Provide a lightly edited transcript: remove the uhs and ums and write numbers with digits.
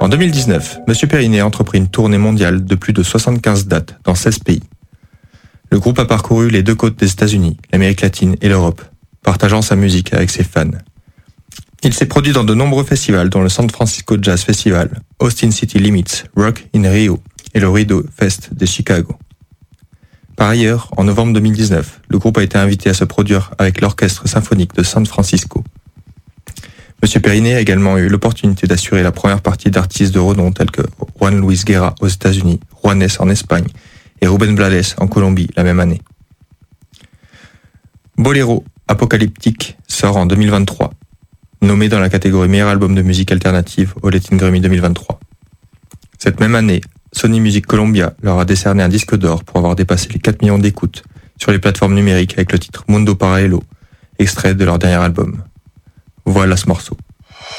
En 2019, M. Periné a entrepris une tournée mondiale de plus de 75 dates dans 16 pays. Le groupe a parcouru les deux côtes des États-Unis, l'Amérique latine et l'Europe, partageant sa musique avec ses fans. Il s'est produit dans de nombreux festivals dont le San Francisco Jazz Festival, Austin City Limits, Rock in Rio et le Ruido Fest de Chicago. Par ailleurs, en novembre 2019, le groupe a été invité à se produire avec l'Orchestre symphonique de San Francisco. M. Periné a également eu l'opportunité d'assurer la première partie d'artistes de renom tels que Juan Luis Guerra aux États-Unis, Juanes en Espagne et Rubén Blades en Colombie la même année. Boléro Apocalyptique sort en 2023, nommé dans la catégorie meilleur album de musique alternative au Latin Grammy 2023. Cette même année, Sony Music Colombia leur a décerné un disque d'or pour avoir dépassé les 4 millions d'écoutes sur les plateformes numériques avec le titre Mundo Paralelo, extrait de leur dernier album. Voilà ce morceau.